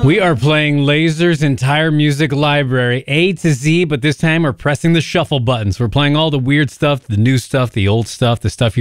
We are playing Laser's entire music library, A to Z, but this time we're pressing the shuffle buttons. We're playing all the weird stuff, the new stuff, the old stuff, the stuff you